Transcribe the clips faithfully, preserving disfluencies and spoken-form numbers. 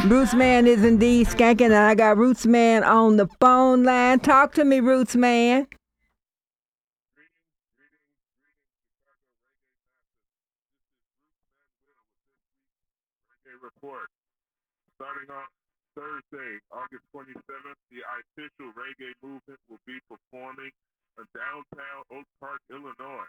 Roots Man is indeed skanking, and I got Roots Man on the phone line. Talk to me, Roots Man. Report. Starting on Thursday, August twenty-seventh, the official reggae movement will be performing in downtown Oak Park, Illinois.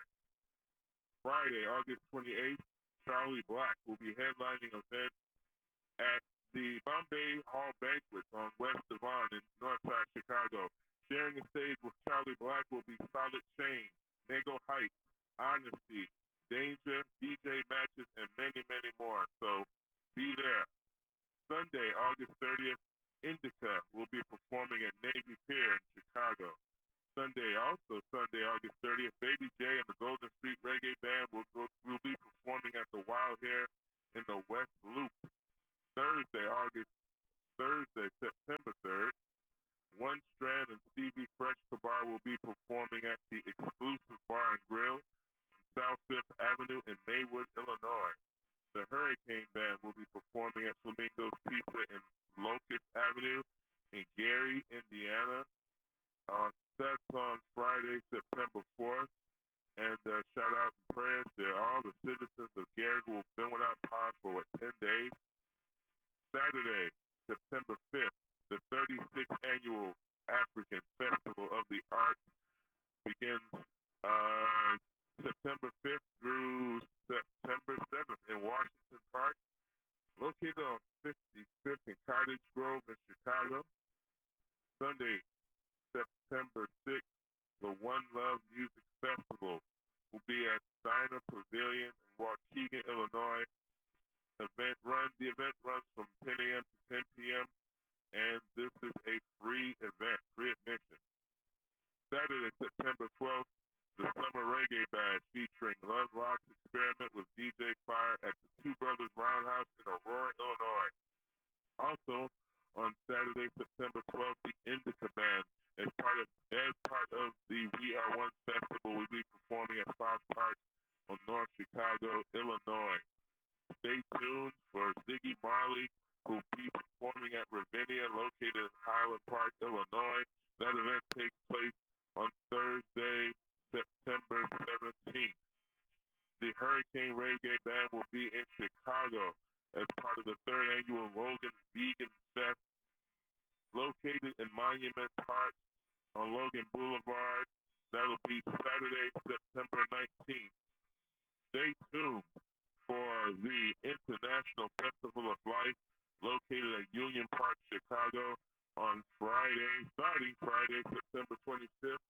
Friday, August twenty-eighth, Charlie Black will be headlining an event at the Bombay Hall Banquet on West Devon in Northside Chicago. Sharing the stage with Charlie Black will be Solid Shane, Nego Heights, Honesty, Danger, D J Matches, and many, many more. So be there. Sunday, August thirtieth, Indica will be performing at Navy Pier in Chicago. Sunday, also Sunday, August thirtieth, Baby J and the Golden Street Reggae Band will, go, will be performing at the Wild Hair in the West Loop. Thursday, August Thursday, September third, One Strand and Stevie Fresh Kabar will be performing at the exclusive Bar and Grill on South Fifth Avenue in Maywood, Illinois. The Hurricane Band will be performing at Flamingo's Pizza in Locust Avenue in Gary, Indiana. Uh, that's on Friday, September fourth. And uh, shout out and prayers to all the citizens of Gary who have been without power for what, ten days. Saturday, September fifth, the thirty-sixth Annual African Festival of the Arts begins uh, September fifth through September seventh in Washington Park, located on fifty-fifth and Cottage Grove in Chicago. Sunday, September sixth, the One Love Music Festival will be at Steiner Pavilion in Waukegan, Illinois. Event run, the event runs from ten a.m. to ten p.m. and this is a free event, free admission. Saturday, September twelfth, the Summer Reggae Bash featuring Love Rock's Experiment with D J Fire at the Two Brothers Roundhouse in Aurora, Illinois. Also, on Saturday, September twelfth, the Indica Band, as part of as part of the We Are One Festival, will be performing at Fox Park on North Chicago, Illinois. Stay tuned for Ziggy Marley, who will be performing at Ravinia, located in Highland Park, Illinois. That event takes place on Thursday, September seventeenth. The Hurricane Reggae Band will be in Chicago as part of the third annual Logan Vegan Fest, located in Monument Park on Logan Boulevard. That'll be Saturday, September nineteenth. Stay tuned for the International Festival of Life, located at Union Park, Chicago, on Friday, starting Friday, September twenty-fifth.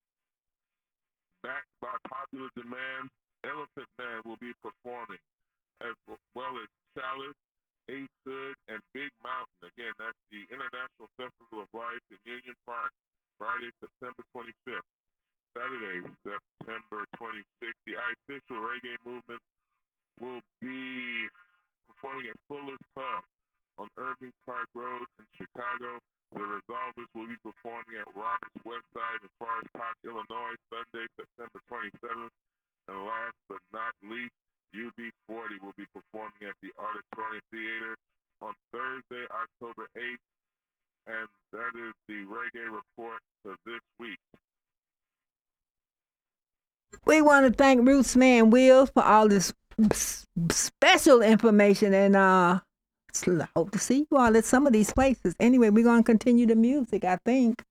Backed by popular demand, Elephant Man will be performing, as well as Chalice, Ace Hood, and Big Mountain. Again, that's the International Festival of Life in Union Park, Friday, September twenty-fifth. Saturday, September twenty-sixth, the official reggae movement will be performing at Fuller's Pub on Irving Park Road in Chicago. The Resolvers will be performing at Roberts Westside in Forest Park, Illinois, Sunday, September twenty-seventh. And last but not least, U B forty will be performing at the Auditorium Theater on Thursday, October eighth. And that is the Reggae Report for this week. We want to thank Roots Man Will for all this special information, and uh hope to see you all at some of these places. Anyway, we're going to continue the music, I think.